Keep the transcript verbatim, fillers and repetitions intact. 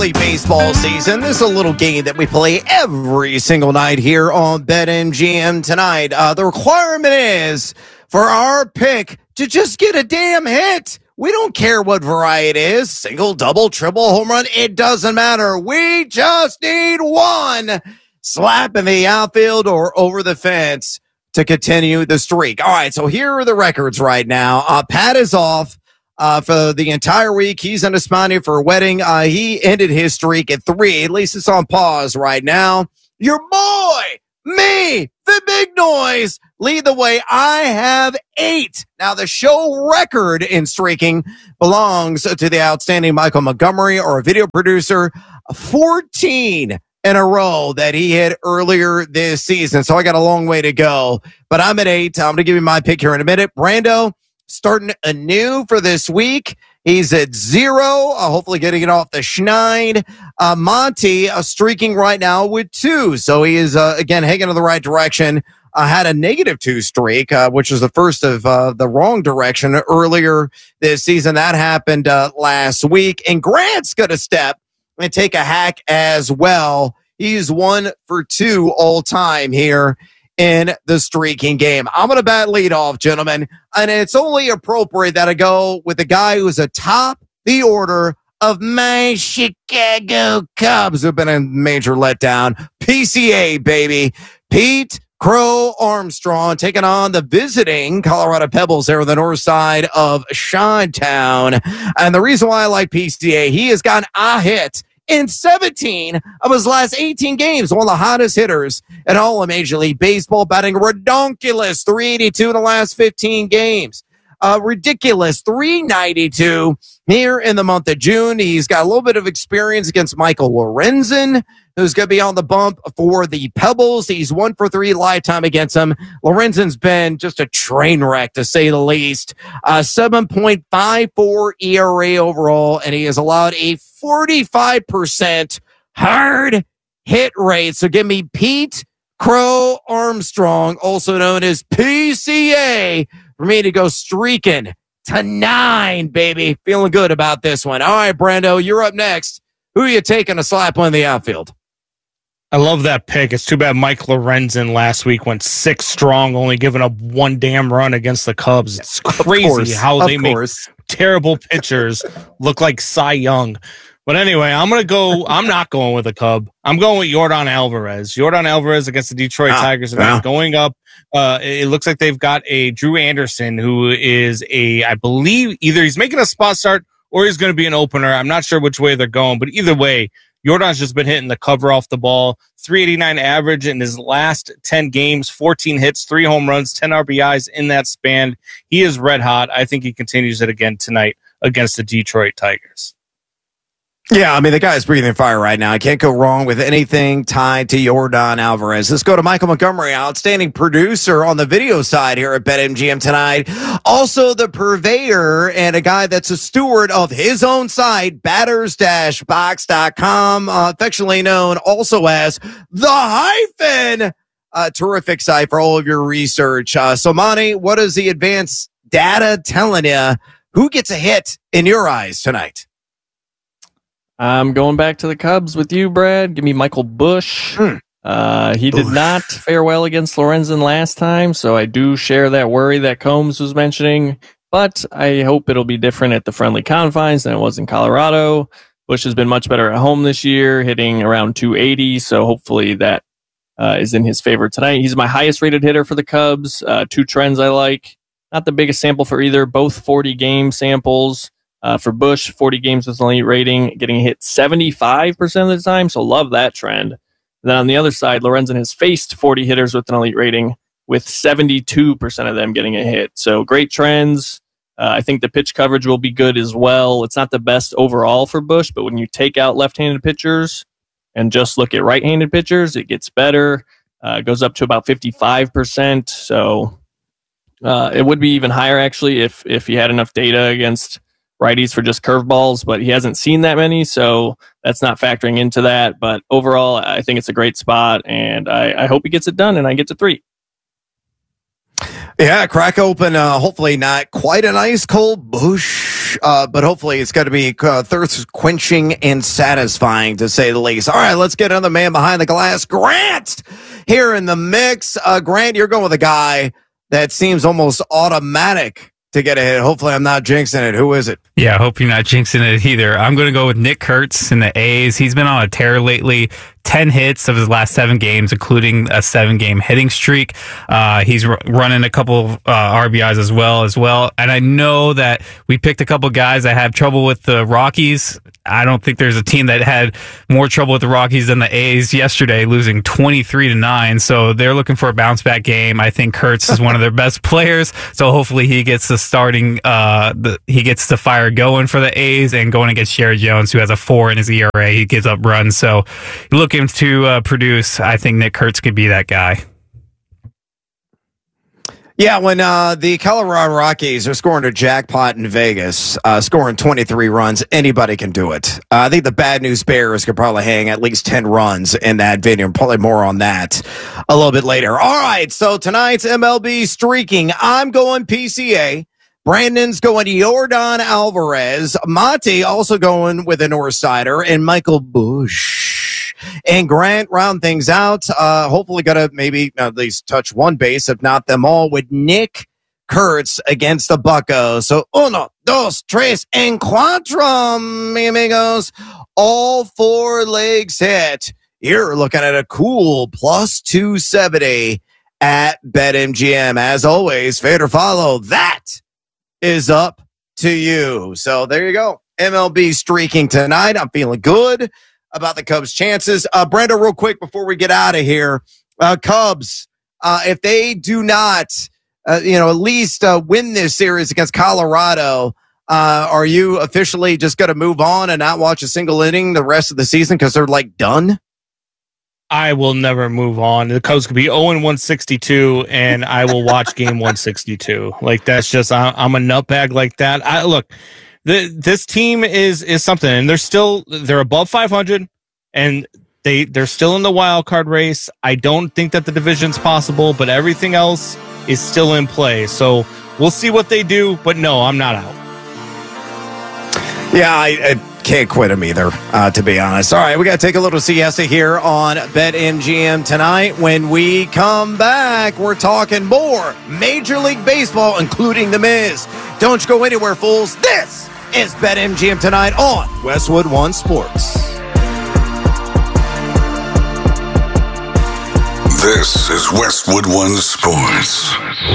Baseball season. This is a little game that we play every single night here on BetMGM tonight. Uh, the requirement is for our pick to just get a damn hit. We don't care what variety it is. Single, double, triple, home run. It doesn't matter. We just need one slap in the outfield or over the fence to continue the streak. All right, so here are the records right now. Uh, Pat is off. Uh, for the entire week. He's in España for a wedding. Uh, he ended his streak at three. At least it's on pause right now. Your boy, me, the big noise, lead the way. I have eight. Now, the show record in streaking belongs to the outstanding Michael Montgomery, or a video producer. fourteen in a row that he hit earlier this season. So I got a long way to go. But I'm at eight. I'm going to give you my pick here in a minute. Brando, starting anew for this week. He's at zero, uh, hopefully getting it off the schneid. Uh, Monty uh, streaking right now with two. So he is, uh, again, heading in the right direction. Uh, had a negative two streak, uh, which was the first of uh, the wrong direction earlier this season. That happened uh, last week. And Grant's going to step and take a hack as well. He's one for two all time here in the streaking game. I'm going to bat leadoff, gentlemen, and it's only appropriate that I go with the guy who's atop the order of my Chicago Cubs, who've been a major letdown. P C A, baby. Pete Crow Armstrong taking on the visiting Colorado Pebbles there on the north side of Chi-Town. And the reason why I like P C A, he has gotten a hit in seventeen of his last eighteen games, one of the hottest hitters in all of Major League Baseball, batting redonkulous three eighty-two in the last fifteen games. Uh, ridiculous three ninety-two here in the month of June. He's got a little bit of experience against Michael Lorenzen, who's going to be on the bump for the Pebbles. He's one for three lifetime against him. Lorenzen's been just a train wreck, to say the least. Uh, seven point five four E R A overall, and he has allowed a forty-five percent hard hit rate. So give me Pete Crow Armstrong, also known as P C A, for me to go streaking to nine, baby. Feeling good about this one. All right, Brando, you're up next. Who are you taking a slap on the outfield? I love that pick. It's too bad Mike Lorenzen last week went six strong, only giving up one damn run against the Cubs. It's crazy course, how they make course. terrible pitchers look like Cy Young. But anyway, I'm going to go. I'm not going with a Cub. I'm going with Yordan Alvarez. Yordan Alvarez against the Detroit ah, Tigers. And yeah. Going up. Uh, it looks like they've got a Drew Anderson, who is a, I believe, either he's making a spot start or he's going to be an opener. I'm not sure which way they're going, but either way, Yordan's just been hitting the cover off the ball. three eighty-nine average in his last ten games, fourteen hits, three home runs, ten R B Is in that span. He is red hot. I think he continues it again tonight against the Detroit Tigers. Yeah, I mean, the guy's breathing fire right now. I can't go wrong with anything tied to Yordan Alvarez. Let's go to Michael Montgomery, outstanding producer on the video side here at BetMGM tonight. Also the purveyor and a guy that's a steward of his own site, batters dash box dot com, uh, affectionately known also as The Hyphen. Uh, terrific site for all of your research. Uh, so, Monty, what is the advanced data telling you? Who gets a hit in your eyes tonight? I'm going back to the Cubs with you, Brad. Give me Michael Busch. Hmm. Uh, he did not fare well against Lorenzen last time, so I do share that worry that Combs was mentioning, but I hope it'll be different at the friendly confines than it was in Colorado. Busch has been much better at home this year, hitting around two eighty, so hopefully that uh, is in his favor tonight. He's my highest rated hitter for the Cubs. Uh, two trends I like. Not the biggest sample for either, both forty game samples. Uh, for Busch, forty games with an elite rating, getting hit seventy-five percent of the time, so love that trend. Then on the other side, Lorenzen has faced forty hitters with an elite rating, with seventy-two percent of them getting a hit. So great trends. Uh, I think the pitch coverage will be good as well. It's not the best overall for Busch, but when you take out left-handed pitchers and just look at right-handed pitchers, it gets better. Uh, it goes up to about fifty-five percent. So uh, it would be even higher, actually, if if he had enough data against righties for just curveballs, but he hasn't seen that many, so that's not factoring into that. But overall, I think it's a great spot, and I, I hope he gets it done, and I get to three. Yeah, crack open, uh, hopefully not quite an ice cold Busch uh, but hopefully it's going to be uh, thirst quenching and satisfying, to say the least. All right, let's get another man behind the glass. Grant here in the mix. Uh, Grant, you're going with a guy that seems almost automatic to get a hit. Hopefully I'm not jinxing it. Who is it? Yeah, I hope you're not jinxing it either. I'm going to go with Nick Kurtz in the A's. He's been on a tear lately. ten hits of his last seven games, including a seven-game hitting streak. Uh, he's r- running a couple of uh, R B Is as well, as well. And I know that we picked a couple guys that have trouble with the Rockies. I don't think there's a team that had more trouble with the Rockies than the A's yesterday, losing twenty-three to nine. So they're looking for a bounce-back game. I think Kurtz is one of their best players. So hopefully he gets the starting, uh, the, he gets the fire going for the A's, and going against Sherry Jones, who has a four in his E R A. He gives up runs. So looking to uh, produce, I think Nick Kurtz could be that guy. Yeah, when uh, the Colorado Rockies are scoring a jackpot in Vegas, uh, scoring twenty-three runs, anybody can do it. Uh, I think the Bad News Bears could probably hang at least ten runs in that video, and probably more on that a little bit later. All right, so tonight's M L B streaking. I'm going P C A. Brandon's going Yordan Alvarez. Monty also going with a North Sider, and Michael Bush. And Grant round things out. Uh, hopefully going to maybe at least touch one base, if not them all, with Nick Kurtz against the Buccos. So uno, dos, tres, en cuatro, mi amigos. All four legs hit. You're looking at a cool plus two seventy at BetMGM. As always, fade or follow. That is up to you. So there you go. M L B streaking tonight. I'm feeling good about the Cubs' chances. Uh, Brenda, real quick before we get out of here, uh, Cubs, uh, if they do not, uh, you know, at least uh, win this series against Colorado, uh, are you officially just going to move on and not watch a single inning the rest of the season because they're like done? I will never move on. The Cubs could be oh and one sixty-two, and I will watch game one sixty-two. Like, that's just, I, I'm a nutbag like that. I look. The, this team is is something, and they're still they're above five hundred, and they they're still in the wild card race. I don't think that the division's possible, but everything else is still in play. So we'll see what they do. But no, I'm not out. Yeah, I, I can't quit them either, uh, to be honest. All right, we got to take a little siesta here on BetMGM tonight. When we come back, we're talking more Major League Baseball, including The Miz. Don't you go anywhere, fools. This is BetMGM tonight on Westwood One Sports. This is Westwood One Sports.